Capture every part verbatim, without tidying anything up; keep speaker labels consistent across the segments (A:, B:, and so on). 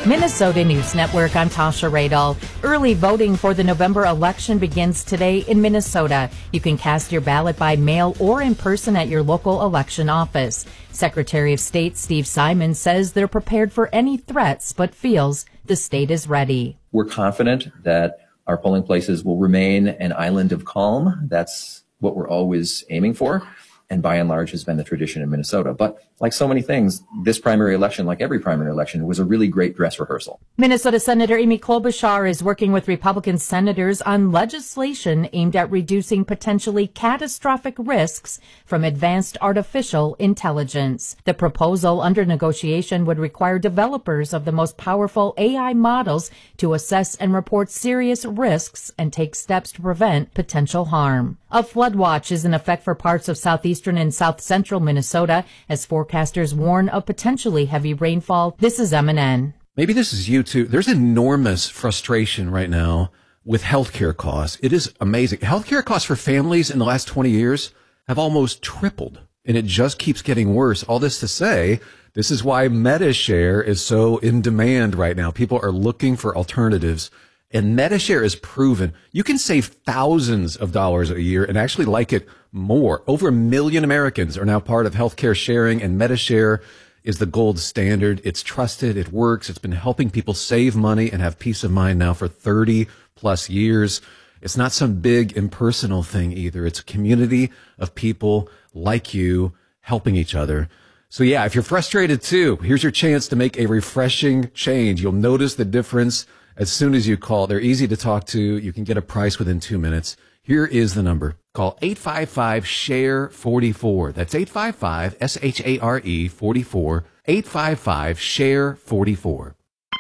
A: Minnesota News Network, I'm Tasha Radel. Early voting for the November election begins today in Minnesota. You can cast your ballot by mail or in person at your local election office. Secretary of State Steve Simon says they're prepared for any threats, but feels the state is ready.
B: We're confident that our polling places will remain an island of calm. That's what we're always aiming for, and by and large has been the tradition in Minnesota. But like so many things, this primary election, like every primary election, was a really great dress rehearsal.
A: Minnesota Senator Amy Klobuchar is working with Republican senators on legislation aimed at reducing potentially catastrophic risks from advanced artificial intelligence. The proposal under negotiation would require developers of the most powerful A I models to assess and report serious risks and take steps to prevent potential harm. A flood watch is in effect for parts of southeastern and south central Minnesota as forecasters warn of potentially heavy rainfall. This is M N N.
C: Maybe this is you too. There's enormous frustration right now with healthcare costs. It is amazing. Healthcare costs for families in the last twenty years have almost tripled, and it just keeps getting worse. All this to say, this is why MediShare is so in demand right now. People are looking for alternatives. And MediShare is proven you can save thousands of dollars a year and actually like it more. Over a million Americans are now part of healthcare sharing, and MediShare is the gold standard. It's trusted. It works. It's been helping people save money and have peace of mind now for thirty plus years. It's not some big impersonal thing either. It's a community of people like you helping each other. So yeah, if you're frustrated too, here's your chance to make a refreshing change. You'll notice the difference as soon as you call. They're easy to talk to. You can get a price within two minutes. Here is the number. Call eight five five, S H A R E, forty-four. That's eight five five, S H A R E, forty-four. eight five five, S H A R E, forty-four.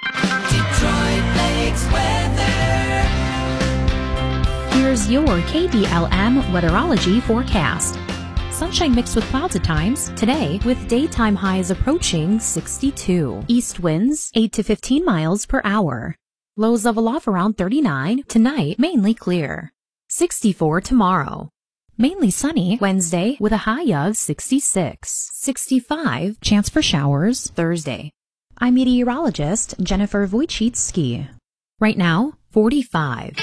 D: Detroit Lakes weather.
E: Here's your K D L M weatherology forecast. Sunshine mixed with clouds at times today, with daytime highs approaching sixty-two. East winds eight to fifteen miles per hour. Lows level off around thirty-nine. Tonight, mainly clear. sixty-four tomorrow. Mainly sunny Wednesday with a high of sixty-six. sixty-five, chance for showers Thursday. I'm meteorologist Jennifer Wojcicki. Right now, forty-five.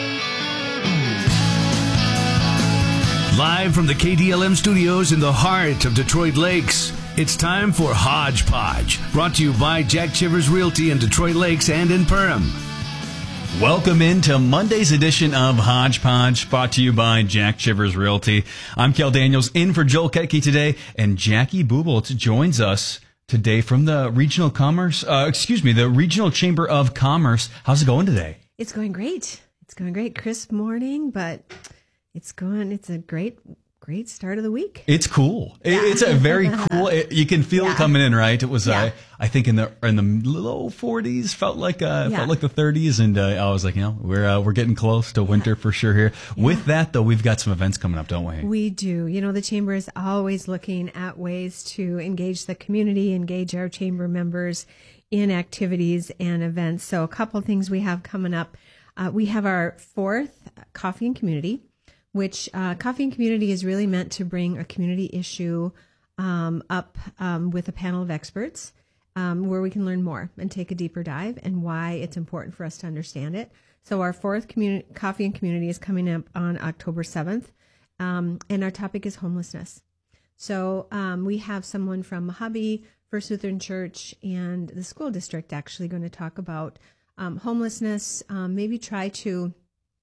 F: Live from the K D L M studios in the heart of Detroit Lakes, it's time for Hodgepodge, brought to you by Jack Chivers Realty in Detroit Lakes and in Perham.
G: Welcome into Monday's edition of Hodgepodge, brought to you by Jack Chivers Realty. I'm Kel Daniels, in for Joel Ketke today, and Jackie Bubelt joins us today from the Regional Commerce, uh, excuse me, the Regional Chamber of Commerce. How's it going today?
H: It's going great. It's going great. Crisp morning, but it's going, it's a great, great start of the week.
G: It's cool. Yeah. It's a very cool, it, you can feel yeah. it coming in, right? It was, yeah. uh, I think in the, in the low forties, felt like, uh, yeah. felt like the thirties. And, uh, I was like, you know, we're, uh, we're getting close to winter yeah. for sure here. Yeah. With that though, we've got some events coming up, don't we?
H: We do. You know, the chamber is always looking at ways to engage the community, engage our chamber members in activities and events. So a couple of things we have coming up. Uh, we have our fourth Coffee and Community, which uh, Coffee and Community is really meant to bring a community issue um, up um, with a panel of experts um, where we can learn more and take a deeper dive and why it's important for us to understand it. So our fourth communi- Coffee and Community is coming up on October seventh, um, and our topic is homelessness. So um, we have someone from Mojave, First Lutheran Church, and the school district actually going to talk about um, homelessness, um, maybe try to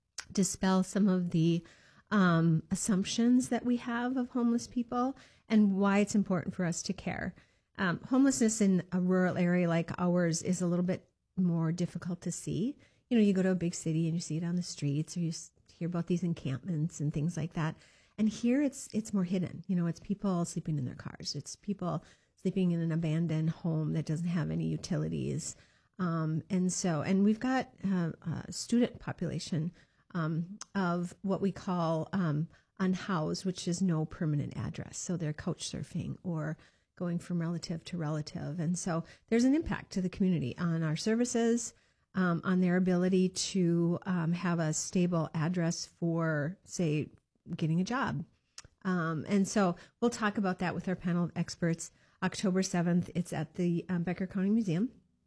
H: dispel some of the Um, assumptions that we have of homeless people and why it's important for us to care. Um, homelessness in a rural area like ours is a little bit more difficult to see. You know, you go to a big city and you see it on the streets, or you hear about these encampments and things like that. And here it's it's more hidden. You know, it's people sleeping in their cars. It's people sleeping in an abandoned home that doesn't have any utilities. Um, and so, and we've got uh, a student population Um, of what we call um, unhoused, which is no permanent address. So they're couch surfing or going from relative to relative. And so there's an impact to the community on our services, um, on their ability to um, have a stable address for, say, getting a job. Um, and so we'll talk about that with our panel of experts. October seventh, it's at the um, Becker County Museum.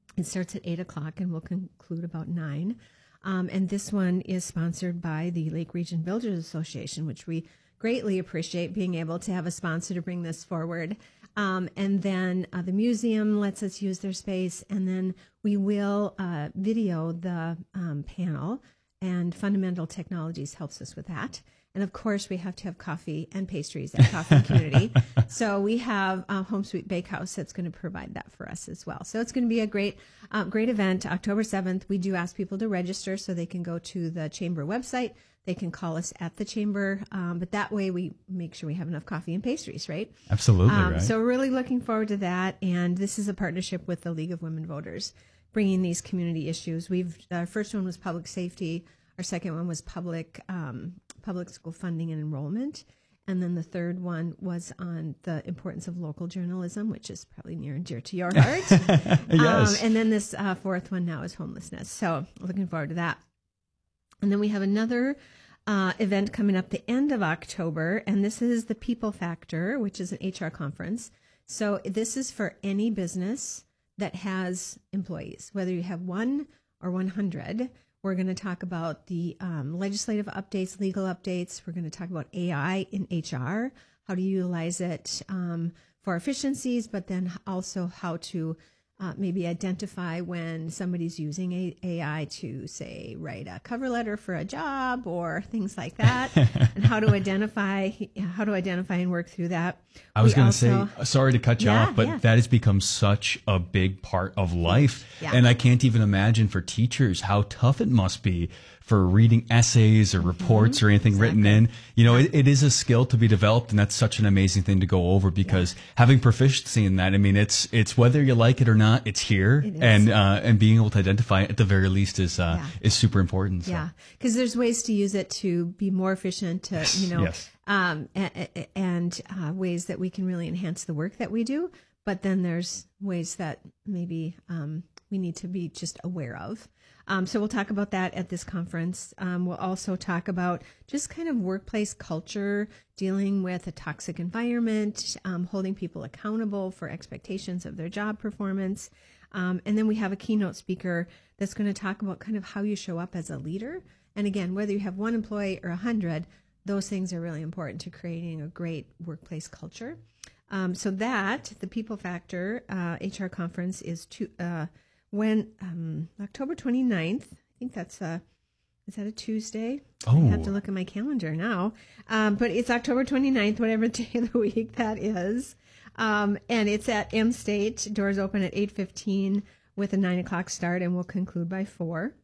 H: It starts at eight o'clock and will conclude about nine. Um, and this one is sponsored by the Lake Region Villagers Association, which we greatly appreciate being able to have a sponsor to bring this forward. Um, and then uh, the museum lets us use their space, and then we will uh, video the um, panel, and Fundamental Technologies helps us with that. And of course, we have to have coffee and pastries at Coffee and Community. So we have uh, Home Sweet Bakehouse that's going to provide that for us as well. So it's going to be a great, uh, great event. October seventh, we do ask people to register so they can go to the Chamber website. They can call us at the Chamber, um, but that way we make sure we have enough coffee and pastries, right?
G: Absolutely,
H: um,
G: right.
H: So we're really looking forward to that. And this is a partnership with the League of Women Voters, bringing these community issues. We've Our first one was public safety. Our second one was public um, public school funding and enrollment. And then the third one was on the importance of local journalism, which is probably near and dear to your heart.
G: Yes.
H: Um, and then this uh, fourth one now is homelessness. So looking forward to that. And then we have another uh, event coming up the end of October, and this is the People Factor, which is an H R conference. So this is for any business that has employees, whether you have one or one hundred. We're going to talk about the um, legislative updates, legal updates. We're going to talk about A I in H R, how to utilize it um, for efficiencies, but then also how to uh, maybe identify when somebody's using a- AI to, say, write a cover letter for a job or things like that, and how to identify how to identify and work through that.
G: I was
H: We
G: going to
H: also-
G: say, sorry to cut you
H: Yeah,
G: off, but
H: yeah.
G: that has become such a big part of life.
H: Yeah.
G: And I can't even imagine for teachers how tough it must be for reading essays or reports or anything written in. You know, it, it is a skill to be developed, and that's such an amazing thing to go over because having proficiency in that, I mean, it's it's whether you like it or not, it's here.
H: It is.
G: And uh, and being able to identify it at the very least is uh,
H: Yeah.
G: is super important. So.
H: Yeah, because there's ways to use it to be more efficient, to, you know,
G: yes.
H: um, a- a- and uh, ways that we can really enhance the work that we do. But then there's ways that maybe um, we need to be just aware of. Um, so we'll talk about that at this conference. Um, we'll also talk about just kind of workplace culture, dealing with a toxic environment, um, holding people accountable for expectations of their job performance. Um, and then we have a keynote speaker that's going to talk about kind of how you show up as a leader. And again, whether you have one employee or a hundred, those things are really important to creating a great workplace culture. Um, so that, the People Factor uh, H R conference is to, uh, when um, October twenty-ninth, I think that's a, is that a Tuesday?
G: Oh.
H: I have to look at my calendar now. Um, but it's October twenty-ninth, whatever day of the week that is. Um, and it's at M State. Doors open at eight fifteen with a nine o'clock start, and we'll conclude by four.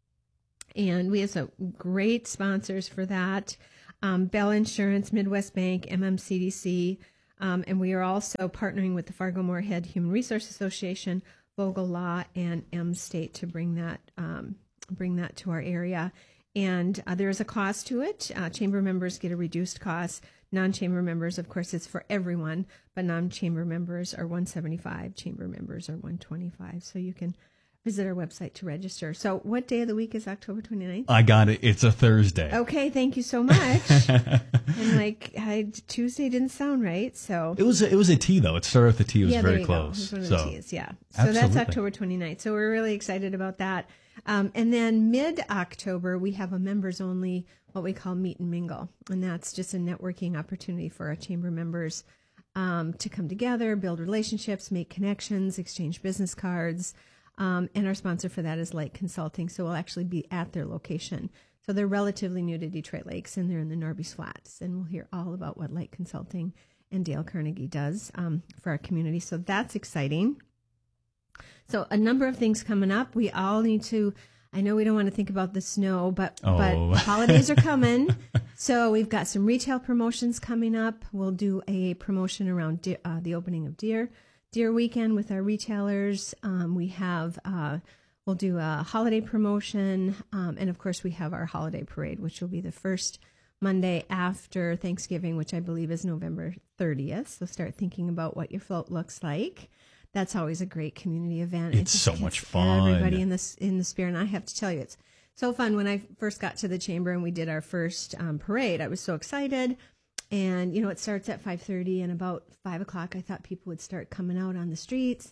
H: And we have some great sponsors for that. Um, Bell Insurance, Midwest Bank, M M C D C, um, and we are also partnering with the Fargo-Moorhead Human Resource Association, Vogel Law, and M State to bring that um, bring that to our area. And uh, there is a cost to it. Uh, chamber members get a reduced cost. Non-chamber members, of course, it's for everyone, but non-chamber members are one seventy-five. Chamber members are one twenty-five. So you can visit our website to register. So what day of the week is October twenty-ninth?
G: I got it. It's a Thursday.
H: Okay, thank you so much. And like I, Tuesday didn't sound right, so
G: It was a, it was a T though. It started with a T. It was
H: yeah, there
G: very
H: you
G: close.
H: go. It was
G: so
H: one of the T's, yeah. So that's
G: Absolutely.
H: October twenty-ninth. So we're really excited about that. Um, and then mid-October, we have a members-only, what we call Meet and Mingle. And that's just a networking opportunity for our chamber members um, to come together, build relationships, make connections, exchange business cards. Um, and our sponsor for that is Light Consulting. So we'll actually be at their location. So they're relatively new to Detroit Lakes, and they're in the Norby's Flats. And we'll hear all about what Light Consulting and Dale Carnegie does um, for our community. So that's exciting. So a number of things coming up. We all need to, I know we don't want to think about the snow, but,
G: Oh.
H: but holidays are coming. So we've got some retail promotions coming up. We'll do a promotion around de- uh, the opening of Deer, Deer Weekend with our retailers. Um, we have, uh, we'll do a holiday promotion. Um, and of course we have our holiday parade, which will be the first Monday after Thanksgiving, which I believe is November thirtieth. So start thinking about what your float looks like. That's always a great community event. It
G: It's
H: just
G: so
H: gets
G: much fun.
H: Everybody in this in the spirit. And I have to tell you, it's so fun. When I first got to the chamber and we did our first um, parade, I was so excited. And you know, it starts at five thirty, and about five o'clock, I thought people would start coming out on the streets.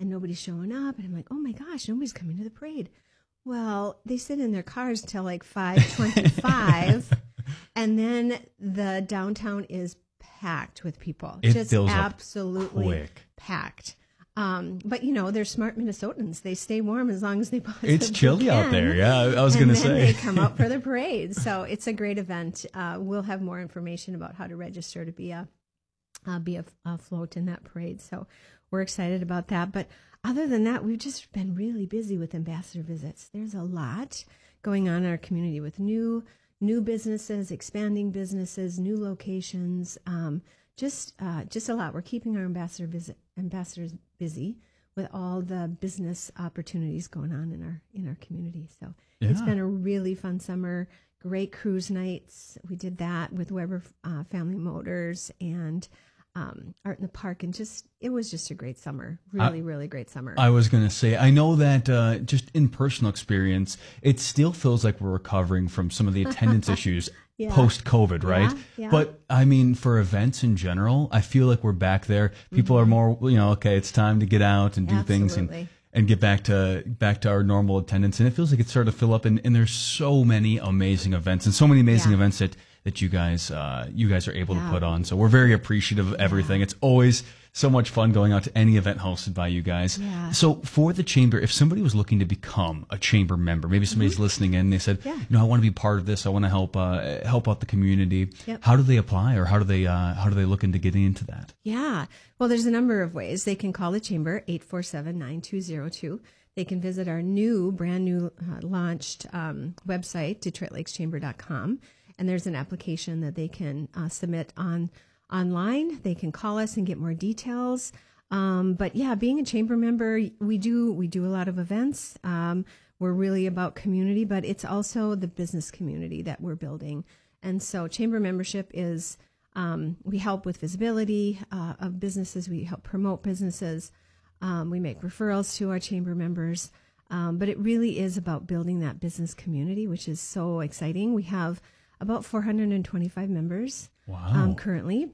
H: and nobody's showing up. And I'm like, oh my gosh, nobody's coming to the parade. Well, they sit in their cars till like five twenty-five, and then the downtown is packed with people.
G: It
H: Just
G: fills up
H: absolutely
G: quick.
H: packed. Um, but you know, they're smart Minnesotans. They stay warm as long as they possibly
G: It's chilly
H: can.
G: out there. Yeah, I was
H: and
G: going to
H: then
G: say.
H: they come out for the parade. So it's a great event. Uh, we'll have more information about how to register to be a uh, be a, a float in that parade. So we're excited about that. But other than that, we've just been really busy with ambassador visits. There's a lot going on in our community with new new businesses, expanding businesses, new locations. Um, just uh, just a lot. We're keeping our ambassador visit ambassadors busy with all the business opportunities going on in our in our community. So it's
G: Yeah.
H: been a really fun summer. Great cruise nights. We did that with Weber uh, Family Motors and um, Art in the Park, and just it was just a great summer. Really,
G: I-
H: really great summer.
G: I was going to say, I know that uh, just in personal experience, it still feels like we're recovering from some of the attendance issues
H: Yeah.
G: post-COVID, right?
H: Yeah, yeah.
G: But I mean, for events in general, I feel like we're back there. People are more, you know, okay, it's time to get out and do things and,
H: Absolutely.
G: and get back to back to our normal attendance. And it feels like it's starting to fill up. And, and there's so many amazing events and so many amazing
H: Yeah.
G: events that that you guys uh, you guys are able
H: Yeah.
G: to put on. So we're very appreciative of everything. It's always so much fun going out to any event hosted by you guys.
H: Yeah.
G: So for the chamber, if somebody was looking to become a chamber member, maybe somebody's listening in, and they said,
H: Mm-hmm. Yeah.
G: you know, I want to be part of this. I want to help uh, help out the community.
H: Yep.
G: How do they apply, or how do they uh, how do they look into getting into that?
H: Yeah. Well, there's a number of ways. They can call the chamber, eight four seven, nine two zero two. They can visit our new, brand new uh, launched um, website, detroit lakes chamber dot com. And there's an application that they can uh, submit on online. They can call us and get more details. Um, but yeah, being a chamber member, we do we do a lot of events. Um, we're really about community, but it's also the business community that we're building. And so chamber membership is, um, we help with visibility uh, of businesses. We help promote businesses. Um, we make referrals to our chamber members. Um, but it really is about building that business community, which is so exciting. We have about four hundred twenty-five members
G: Wow.
H: um, currently.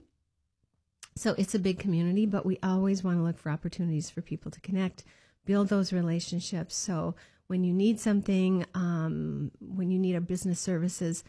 H: So it's a big community, but we always want to look for opportunities for people to connect, build those relationships. So when you need something, um, when you need a business services,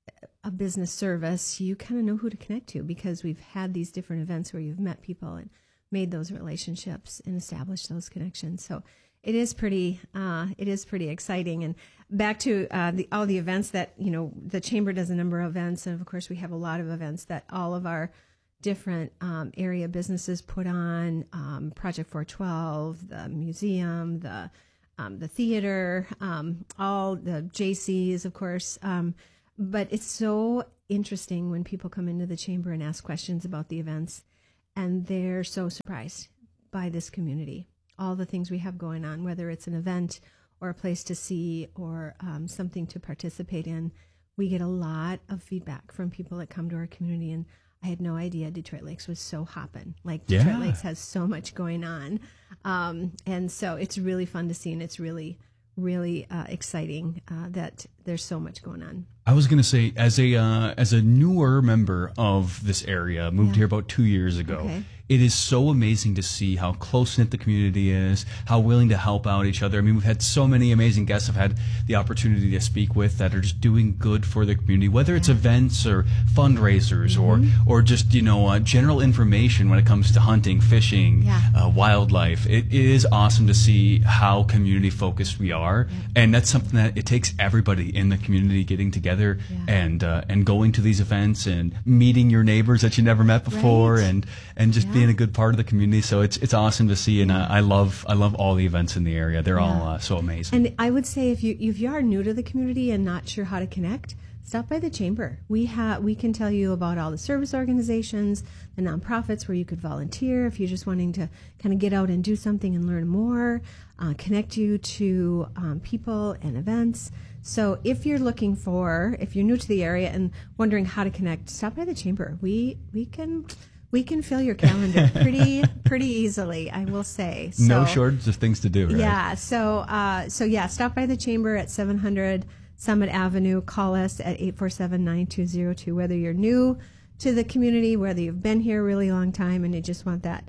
H: a business service, you kind of know who to connect to, because we've had these different events where you've met people and made those relationships and established those connections. So it is pretty, uh, it is pretty exciting. And back to uh, the, all the events that, you know, the chamber does a number of events, and of course we have a lot of events that all of our different um, area businesses put on. Um, Project four twelve, the museum, the um, the theater, um, all the J Cs, of course. Um, but it's so interesting when people come into the chamber and ask questions about the events, and they're so surprised by this community. All the things we have going on, whether it's an event or a place to see or um, something to participate in. We get a lot of feedback from people that come to our community, and I had no idea Detroit Lakes was so hopping. Like Detroit
G: Yeah.
H: Lakes has so much going on. Um, and so it's really fun to see, and it's really, really uh, exciting uh, that there's so much going on.
G: I was going to say, as a uh, as a newer member of this area, moved
H: Yeah.
G: here about two years ago.
H: Okay.
G: It is so amazing to see how close knit the community is, how willing to help out each other. I mean, we've had so many amazing guests I've had the opportunity to speak with that are just doing good for the community, whether it's events or fundraisers
H: Mm-hmm.
G: or or just you know uh, general information when it comes to hunting, fishing,
H: Yeah.
G: uh, wildlife. It, it is awesome to see how community focused we are, and that's something that it takes everybody in the community getting together
H: Yeah.
G: and uh, and going to these events and meeting your neighbors that you never met before,
H: Right.
G: and and just
H: Yeah.
G: being a good part of the community. So it's it's awesome to see, and I, I love I love all the events in the area. They're all
H: Yeah.
G: uh, so amazing.
H: And I would say if you if you are new to the community and not sure how to connect, stop by the chamber. We have we can tell you about all the service organizations, the nonprofits where you could volunteer if you're just wanting to kind of get out and do something and learn more, uh, connect you to um, people and events. So if you're looking for, if you're new to the area and wondering how to connect, stop by the chamber. We we can we can fill your calendar pretty pretty easily, I will say. So,
G: no shortage of things to do, right?
H: yeah. So, uh, so yeah, stop by the chamber at seven hundred Summit Avenue. Call us at eight four seven, nine two zero two. Whether you're new to the community, whether you've been here a really long time and you just want that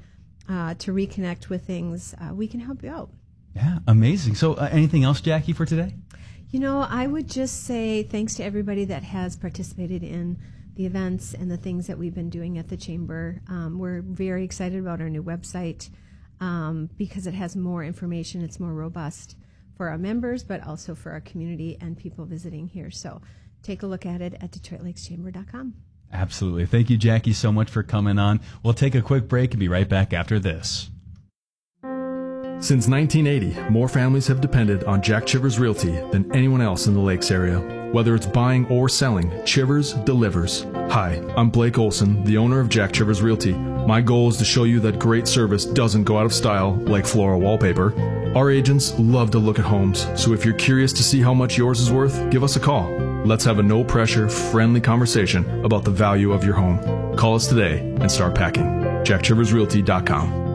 H: uh, to reconnect with things, uh, we can help you out.
G: Yeah, amazing. So uh, anything else, Jackie, for today?
H: You know, I would just say thanks to everybody that has participated in the events and the things that we've been doing at the Chamber. Um, we're very excited about our new website um, because it has more information. It's more robust for our members, but also for our community and people visiting here. So take a look at it at Detroit Lakes Chamber dot com.
G: Absolutely. Thank you, Jackie, so much for coming on. We'll take a quick break and be right back after this.
I: Since nineteen eighty, more families have depended on Jack Chivers Realty than anyone else in the Lakes area. Whether it's buying or selling, Chivers delivers. Hi, I'm Blake Olson, the owner of Jack Chivers Realty. My goal is to show you that great service doesn't go out of style like floral wallpaper. Our agents love to look at homes, so if you're curious to see how much yours is worth, give us a call. Let's have a no-pressure, friendly conversation about the value of your home. Call us today and start packing. Jack Chivers Realty dot com.